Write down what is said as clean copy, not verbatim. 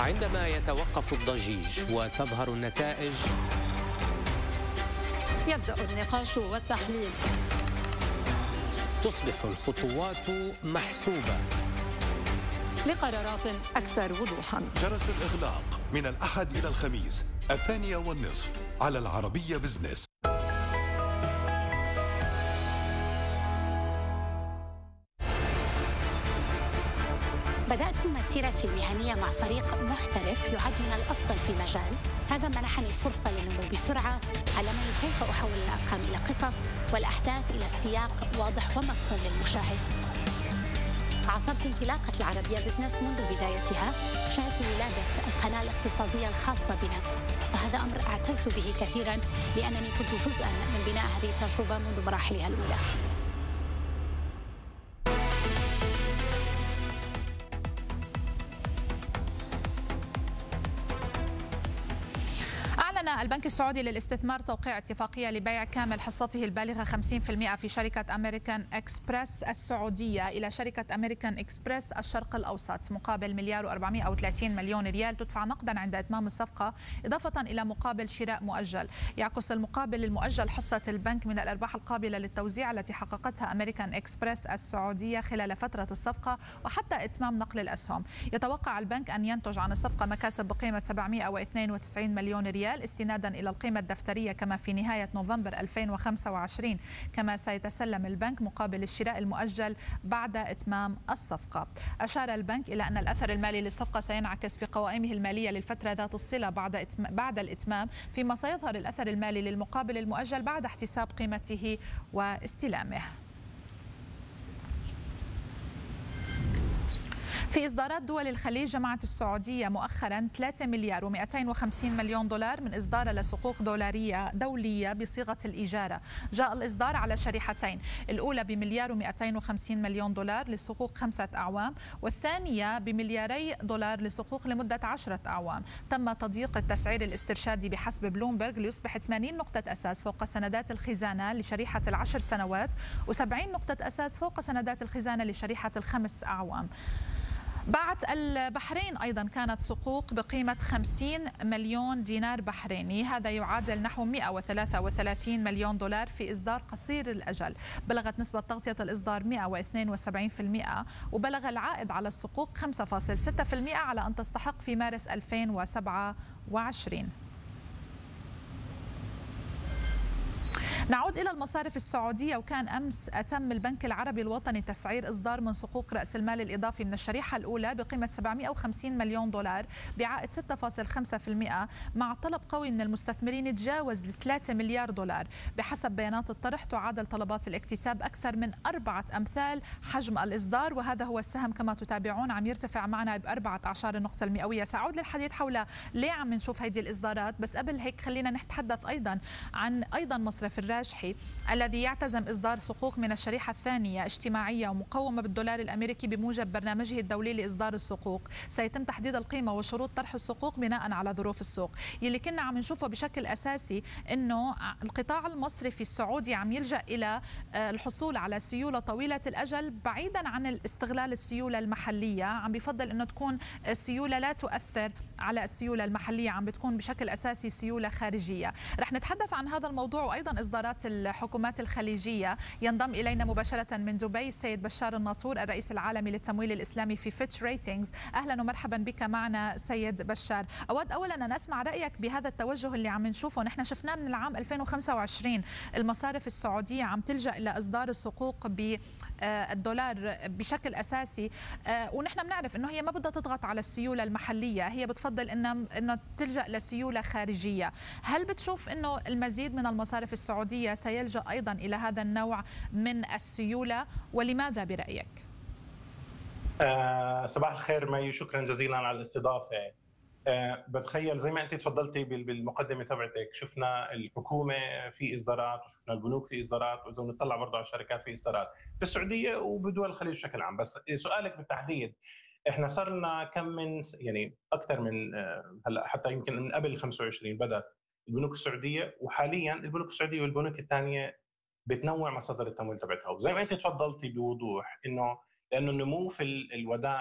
عندما يتوقف الضجيج وتظهر النتائج يبدأ النقاش والتحليل. تصبح الخطوات محسوبة لقرارات أكثر وضوحا. جرس الإغلاق من الأحد إلى الخميس 2:30 على العربية بزنس. بدأت مسيرتي المهنية مع فريق محترف يعد من الأفضل في المجال. هذا منحني الفرصة للنمو بسرعة، علمني كيف أحول الأرقام إلى قصص والأحداث إلى سياق واضح ومفهوم للمشاهد. عاصرت انطلاقة العربية بزنس منذ بدايتها، شاهدت ولادة القناة الاقتصادية الخاصة بنا، وهذا أمر أعتز به كثيرا لأنني كنت جزءا من بناء هذه التجربة منذ مراحلها الأولى. أعلن البنك السعودي للاستثمار توقيع اتفاقية لبيع كامل حصته البالغة 50% في شركة أمريكان إكسبرس السعودية إلى شركة أمريكان إكسبرس الشرق الأوسط مقابل 1,430,000,000 ريال تدفع نقدا عند إتمام الصفقة، إضافة إلى مقابل شراء مؤجل. يعكس المقابل المؤجل حصة البنك من الأرباح القابلة للتوزيع التي حققتها أمريكان إكسبرس السعودية خلال فترة الصفقة وحتى إتمام نقل الأسهم. يتوقع البنك أن ينتج عن الصفقة مكاسب بقيمة 792 مليون ريال استنادا إلى القيمة الدفترية كما في نهاية نوفمبر 2025. كما سيتسلم البنك مقابل الشراء المؤجل بعد إتمام الصفقة. أشار البنك إلى أن الأثر المالي للصفقة سينعكس في قوائمه المالية للفترة ذات الصلة بعد الإتمام، فيما سيظهر الأثر المالي للمقابل المؤجل بعد احتساب قيمته واستلامه. في إصدارات دول الخليج جمعت السعودية مؤخرا 3,250,000,000 دولار من إصدار لصكوك دولية بصيغة الإجارة. جاء الإصدار على شريحتين، الأولى ب1,250,000,000 دولار لصكوك 5 أعوام، والثانية ب2,000,000,000 لصكوك لمدة 10 أعوام. تم تضييق التسعير الاسترشادي بحسب بلومبرج ليصبح 80 نقطة أساس فوق سندات الخزانة لشريحة ال10 سنوات و70 نقطة أساس فوق سندات الخزانة لشريحة ال5 أعوام. باعت البحرين أيضا كانت صكوك بقيمة 50 مليون دينار بحريني، هذا يعادل نحو 133 مليون دولار في إصدار قصير الأجل. بلغت نسبة تغطية الإصدار 172%، وبلغ العائد على الصكوك 5.6% على أن تستحق في مارس 2027. نعود إلى المصارف السعودية، وكان أمس أتم البنك العربي الوطني تسعير إصدار من صكوك رأس المال الإضافي من الشريحة الأولى بقيمة 750 مليون دولار بعائد 6.5%، مع طلب قوي من المستثمرين تجاوز 3 مليار دولار. بحسب بيانات الطرح تعادل طلبات الاكتتاب أكثر من 4 أمثال حجم الإصدار، وهذا هو السهم كما تتابعون عم يرتفع معنا ب14 النقطة المئوية. سأعود للحديث حول ليه عم نشوف هذه الإصدارات، بس قبل هيك خلينا نتحدث أيضا عن مصرف الراجحي الذي يعتزم إصدار صكوك من الشريحة الثانية اجتماعية ومقومة بالدولار الأمريكي بموجب برنامجه الدولي لإصدار الصكوك. سيتم تحديد القيمة وشروط طرح الصكوك بناء على ظروف السوق. يلي كنا عم نشوفه بشكل أساسي إنه القطاع المصرفي السعودي عم يلجأ إلى الحصول على سيولة طويلة الأجل بعيدا عن الاستغلال السيولة المحلية. عم بيفضل إنه تكون السيولة لا تؤثر على السيولة المحلية، عم بتكون بشكل أساسي سيولة خارجية. رح نتحدث عن هذا الموضوع وأيضا إصدارات الحكومات الخليجية. ينضم إلينا مباشرة من دبي السيد بشار الناطور الرئيس العالمي للتمويل الإسلامي في فيتش ريتينجز. أهلا ومرحبا بك معنا سيد بشار. أود أولا أن أسمع رأيك بهذا التوجه اللي عم نشوفه. نحن شفناه من العام 2025 المصارف السعودية عم تلجأ إلى إصدار الصكوك بالدولار بشكل أساسي، ونحن بنعرف أنه هي ما بدها تضغط على السيولة المحلية، هي بتفضل أنه تلجأ لسيولة خارجية. هل بتشوف أنه المزيد من المصارف السعودية سيلجأ أيضا إلى هذا النوع من السيولة، ولماذا برأيك؟ صباح الخير مي، شكرا جزيلا على الاستضافة. بتخيل زي ما أنت تفضلتي بالمقدمة تبعتك، شفنا الحكومة في إصدارات وشفنا البنوك في إصدارات، وإذا بنطلع برضه على الشركات في إصدارات في السعودية وبدول الخليج بشكل عام. بس سؤالك بالتحديد، احنا صار لنا كم من يعني أكثر من هلا حتى يمكن من قبل 25 بدأت البنوك السعودية، وحاليا البنوك السعودية والبنوك الثانية بتنوع مصادر التمويل تبعتها. وزي ما انت تفضلتي بوضوح انه لانه النمو في الودائع